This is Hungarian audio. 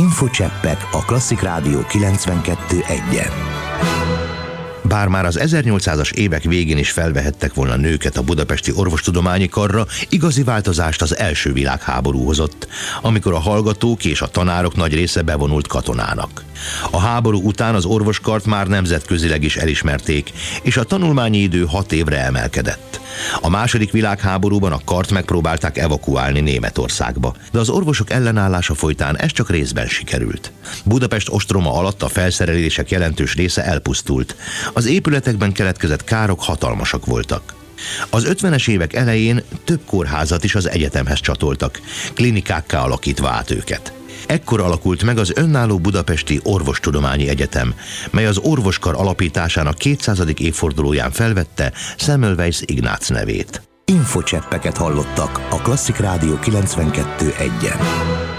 Infocseppek a Klasszik Rádió 92.1-en. Bár már az 1800-as évek végén is felvehettek volna nőket a budapesti orvostudományi karra, igazi változást az első világháború hozott, amikor a hallgatók és a tanárok nagy része bevonult katonának. A háború után az orvoskart már nemzetközileg is elismerték, és a tanulmányi idő 6 évre emelkedett. A második világháborúban a kart megpróbálták evakuálni Németországba, de az orvosok ellenállása folytán ez csak részben sikerült. Budapest ostroma alatt a felszerelések jelentős része elpusztult. Az épületekben keletkezett károk hatalmasak voltak. Az 50-es évek elején több kórházat is az egyetemhez csatoltak, klinikákká alakítva át őket. Ekkor alakult meg az önálló Budapesti Orvostudományi Egyetem, mely az orvoskar alapításának 200. évfordulóján felvette Semmelweis Ignác nevét. Infocseppeket hallottak a Klasszik Rádió 92.1-en.